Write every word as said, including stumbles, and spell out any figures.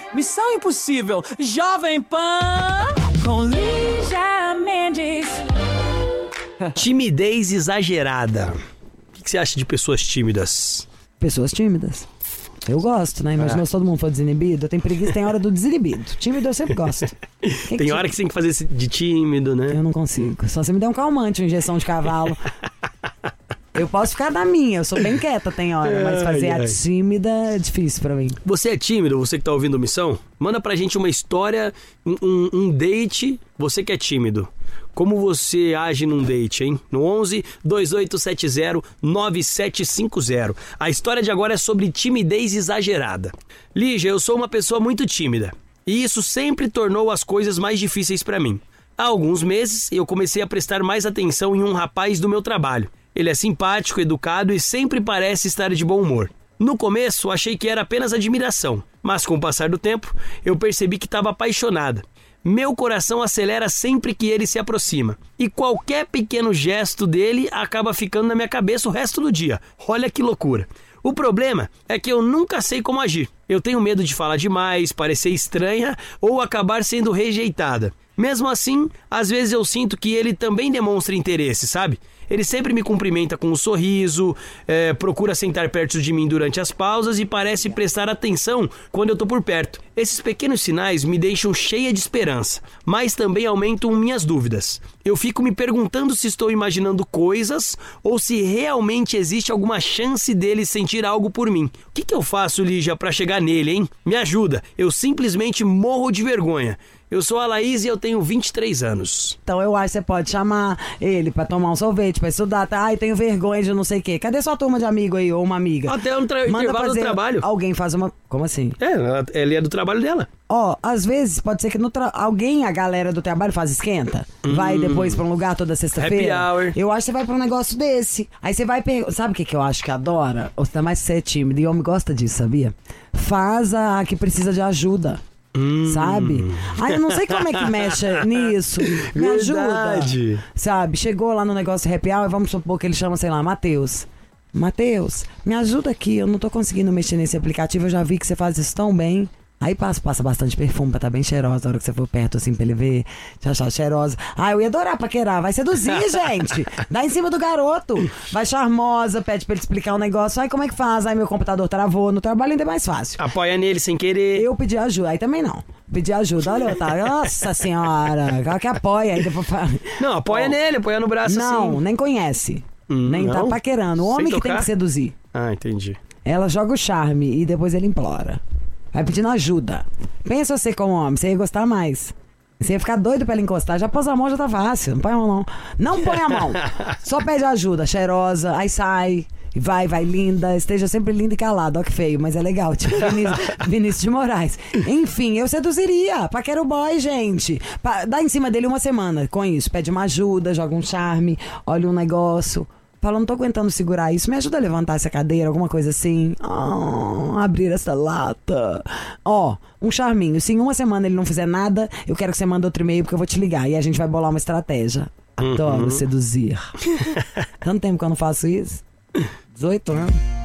Missão Impossível, Jovem Pan, com Lígia Mendes. Timidez exagerada. O que, que você acha de pessoas tímidas? Pessoas tímidas. Eu gosto, né? Imagina é. se todo mundo for desinibido. Eu tenho preguiça, tem hora do desinibido. Tímido eu sempre gosto. Que tem que hora que você tem que fazer de tímido, né? Eu não consigo. Só se me der um calmante, uma injeção de cavalo. Eu posso ficar na minha, eu sou bem quieta, tem hora. Mas fazer ai, ai. a tímida é difícil pra mim. Você é tímido, você que tá ouvindo Missão? Manda pra gente uma história, um, um, um date, você que é tímido. Como você age num date, hein? No onze, dois oito sete zero, nove sete cinco zero. A história de agora é sobre timidez exagerada. Lígia, eu sou uma pessoa muito tímida. E isso sempre tornou as coisas mais difíceis pra mim. Há alguns meses, eu comecei a prestar mais atenção em um rapaz do meu trabalho. Ele é simpático, educado e sempre parece estar de bom humor. No começo, achei que era apenas admiração, mas com o passar do tempo, eu percebi que estava apaixonada. Meu coração acelera sempre que ele se aproxima, e qualquer pequeno gesto dele acaba ficando na minha cabeça o resto do dia. Olha que loucura! O problema é que eu nunca sei como agir. Eu tenho medo de falar demais, parecer estranha ou acabar sendo rejeitada. Mesmo assim, às vezes eu sinto que ele também demonstra interesse, sabe? Ele sempre me cumprimenta com um sorriso, é, procura sentar perto de mim durante as pausas e parece prestar atenção quando eu tô por perto. Esses pequenos sinais me deixam cheia de esperança, mas também aumentam minhas dúvidas. Eu fico me perguntando se estou imaginando coisas ou se realmente existe alguma chance dele sentir algo por mim. O que, que eu faço, Lígia, pra chegar nele, hein? Me ajuda, eu simplesmente morro de vergonha. Eu sou a Laís e eu tenho vinte e três anos. Então eu acho que você pode chamar ele pra tomar um sorvete, pra estudar. Tá? Ai, tenho vergonha de não sei o quê. Cadê sua turma de amigo aí, ou uma amiga? Até um tra- intervalo do trabalho. Alguém faz uma... Como assim? É, ele é do trabalho dela. Ó, às vezes pode ser que no tra... alguém, a galera do trabalho faz esquenta. Hum. Vai depois pra um lugar toda sexta-feira. Happy hour. Eu acho que você vai pra um negócio desse. Aí você vai perguntar... Sabe o que, que eu acho que adora? Ou ainda mais se você é tímido. E homem gosta disso, sabia? Faz a que precisa de ajuda. Hum. Sabe? Ai, eu não sei como é que mexe nisso. Me Verdade. ajuda. Sabe? Chegou lá no negócio happy hour, vamos supor que ele chama, sei lá, Matheus. Matheus, me ajuda aqui, eu não tô conseguindo mexer nesse aplicativo, eu já vi que você faz isso tão bem. Aí passa, passa bastante perfume pra estar tá bem cheirosa na hora que você for perto, assim, pra ele ver, te achar cheirosa. Ah, eu ia adorar paquerar, vai seduzir, gente. Dá em cima do garoto. Vai charmosa, pede pra ele explicar um negócio. Ai, como é que faz? Ai, meu computador travou. No trabalho ainda é mais fácil. Apoia nele sem querer. Eu pedi ajuda, aí também não. Pedi ajuda, olha, Otávio. Nossa senhora, qual que apoia aí depois fala. Não, apoia oh. nele, apoia no braço não, assim. nem conhece. Hum, nem não? Tá paquerando. O homem sem que tocar? Tem que seduzir. Ah, entendi. Ela joga o charme e depois ele implora. Vai pedindo ajuda. Pensa você como homem, você ia gostar mais. Você ia ficar doido pra ela encostar. Já pôs a mão, já tá fácil. Não põe a mão, não. Não põe a mão. Só pede ajuda, cheirosa. Aí sai. Vai, vai, linda. Esteja sempre linda e calada. Ó que feio, mas é legal. Tipo Vinícius, Vinícius de Moraes. Enfim, eu seduziria. Paquera o boy, gente. Pa, dá em cima dele uma semana com isso. Pede uma ajuda, joga um charme, olha um negócio. Fala, não tô aguentando segurar isso. Me ajuda a levantar essa cadeira, alguma coisa assim. Oh, abrir essa lata. Ó, oh, um charminho. Se em uma semana ele não fizer nada, eu quero que você mande outro e-mail porque eu vou te ligar. E a gente vai bolar uma estratégia. Adoro uhum. seduzir. Tanto tempo que eu não faço isso. dezoito anos.